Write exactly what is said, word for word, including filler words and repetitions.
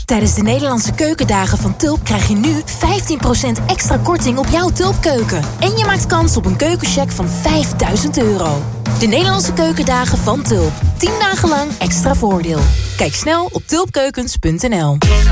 Tijdens de Nederlandse keukendagen van Tulp krijg je nu vijftien procent extra korting op jouw Tulpkeuken. En je maakt kans op een keukencheck van vijfduizend euro. De Nederlandse keukendagen van Tulp. tien dagen lang extra voordeel. Kijk snel op tulpkeukens punt n l.